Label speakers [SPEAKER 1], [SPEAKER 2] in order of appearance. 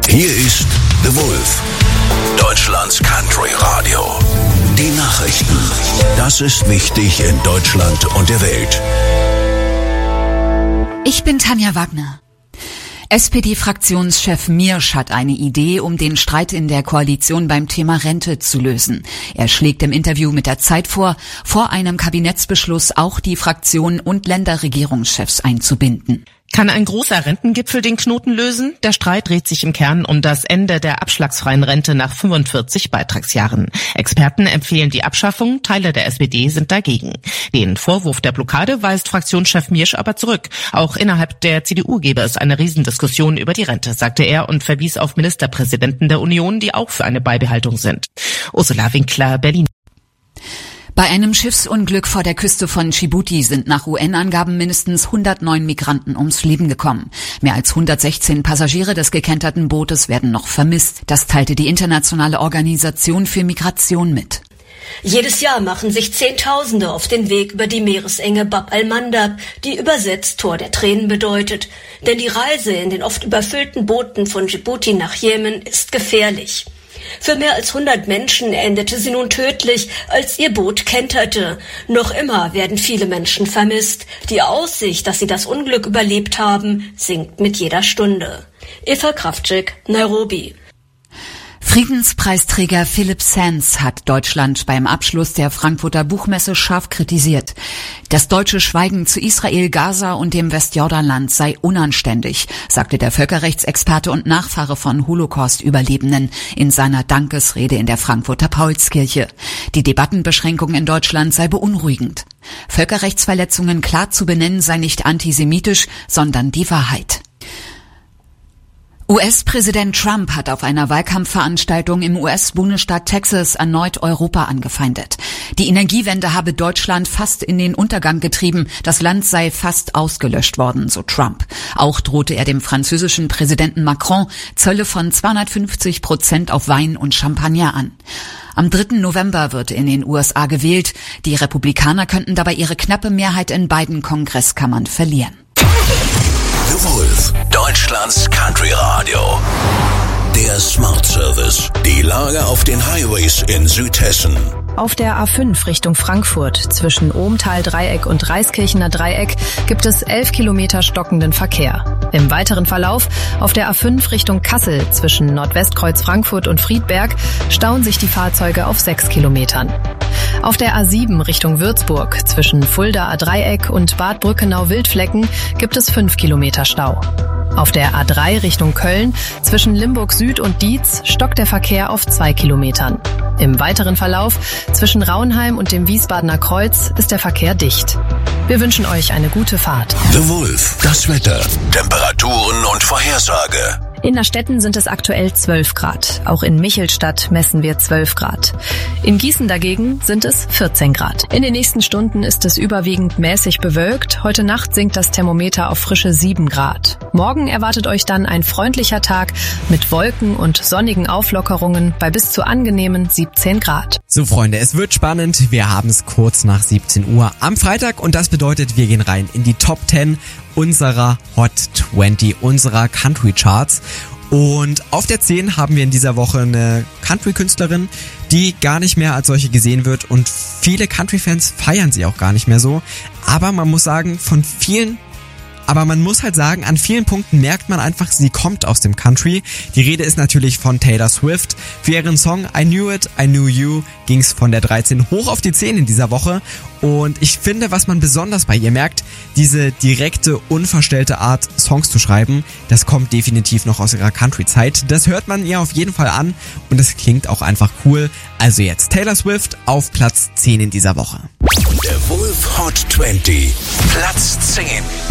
[SPEAKER 1] Hier ist The Wolf, Deutschlands Country Radio. Die Nachrichten. Das ist wichtig in Deutschland und der Welt.
[SPEAKER 2] Ich bin Tanja Wagner. SPD-Fraktionschef Miersch hat eine Idee, um den Streit in der Koalition beim Thema Rente zu lösen. Er schlägt im Interview mit der Zeit vor einem Kabinettsbeschluss auch die Fraktionen und Länderregierungschefs einzubinden.
[SPEAKER 3] Kann ein großer Rentengipfel den Knoten lösen? Der Streit dreht sich im Kern um das Ende der abschlagsfreien Rente nach 45 Beitragsjahren. Experten empfehlen die Abschaffung, Teile der SPD sind dagegen. Den Vorwurf der Blockade weist Fraktionschef Miersch aber zurück. Auch innerhalb der CDU gäbe es eine Riesendiskussion über die Rente, sagte er und verwies auf Ministerpräsidenten der Union, die auch für eine Beibehaltung sind. Ursula Winkler, Berlin.
[SPEAKER 2] Bei einem Schiffsunglück vor der Küste von Djibouti sind nach UN-Angaben mindestens 109 Migranten ums Leben gekommen. Mehr als 116 Passagiere des gekenterten Bootes werden noch vermisst. Das teilte die Internationale Organisation für Migration mit.
[SPEAKER 4] Jedes Jahr machen sich Zehntausende auf den Weg über die Meeresenge Bab al-Mandab, die übersetzt Tor der Tränen bedeutet. Denn die Reise in den oft überfüllten Booten von Djibouti nach Jemen ist gefährlich. Für mehr als 100 Menschen endete sie nun tödlich, als ihr Boot kenterte. Noch immer werden viele Menschen vermisst. Die Aussicht, dass sie das Unglück überlebt haben, sinkt mit jeder Stunde. Eva Kraftschick, Nairobi.
[SPEAKER 2] Friedenspreisträger Philipp Sands hat Deutschland beim Abschluss der Frankfurter Buchmesse scharf kritisiert. Das deutsche Schweigen zu Israel, Gaza und dem Westjordanland sei unanständig, sagte der Völkerrechtsexperte und Nachfahre von Holocaust-Überlebenden in seiner Dankesrede in der Frankfurter Paulskirche. Die Debattenbeschränkung in Deutschland sei beunruhigend. Völkerrechtsverletzungen klar zu benennen sei nicht antisemitisch, sondern die Wahrheit. US-Präsident Trump hat auf einer Wahlkampfveranstaltung im US-Bundesstaat Texas erneut Europa angefeindet. Die Energiewende habe Deutschland fast in den Untergang getrieben. Das Land sei fast ausgelöscht worden, so Trump. Auch drohte er dem französischen Präsidenten Macron Zölle von 250% auf Wein und Champagner an. Am 3. November wird in den USA gewählt. Die Republikaner könnten dabei ihre knappe Mehrheit in beiden Kongresskammern verlieren.
[SPEAKER 1] The Wolf, Deutschlands Country Radio. Der Smart Service. Die Lage auf den Highways in Südhessen.
[SPEAKER 5] Auf der A5 Richtung Frankfurt zwischen Ohmtal-Dreieck und Reiskirchener Dreieck gibt es 11 Kilometer stockenden Verkehr. Im weiteren Verlauf auf der A5 Richtung Kassel zwischen Nordwestkreuz Frankfurt und Friedberg stauen sich die Fahrzeuge auf 6 Kilometern. Auf der A7 Richtung Würzburg zwischen Fuldaer Dreieck und Bad Brückenau-Wildflecken gibt es 5 Kilometer Stau. Auf der A3 Richtung Köln zwischen Limburg Süd und Dietz stockt der Verkehr auf 2 Kilometern. Im weiteren Verlauf zwischen Rauenheim und dem Wiesbadener Kreuz ist der Verkehr dicht. Wir wünschen euch eine gute Fahrt.
[SPEAKER 1] The Wolf, das Wetter, Temperaturen und Vorhersage.
[SPEAKER 5] In Nastetten sind es aktuell 12 Grad. Auch in Michelstadt messen wir 12 Grad. In Gießen dagegen sind es 14 Grad. In den nächsten Stunden ist es überwiegend mäßig bewölkt. Heute Nacht sinkt das Thermometer auf frische 7 Grad. Morgen erwartet euch dann ein freundlicher Tag mit Wolken und sonnigen Auflockerungen bei bis zu angenehmen 17 Grad.
[SPEAKER 6] So Freunde, es wird spannend. Wir haben es kurz nach 17 Uhr am Freitag und das bedeutet, wir gehen rein in die Top 10 unserer Hot 20, unserer Country Charts. Und auf der 10 haben wir in dieser Woche eine Country-Künstlerin, die gar nicht mehr als solche gesehen wird und viele Country-Fans feiern sie auch gar nicht mehr so. Aber man muss sagen, an vielen Punkten merkt man einfach, sie kommt aus dem Country. Die Rede ist natürlich von Taylor Swift. Für ihren Song I Knew It, I Knew You ging es von der 13 hoch auf die 10 in dieser Woche. Und ich finde, was man besonders bei ihr merkt, diese direkte, unverstellte Art, Songs zu schreiben, das kommt definitiv noch aus ihrer Country-Zeit. Das hört man ihr auf jeden Fall an und es klingt auch einfach cool. Also jetzt Taylor Swift auf Platz 10 in dieser Woche.
[SPEAKER 1] Der Wolf Hot 20, Platz 10.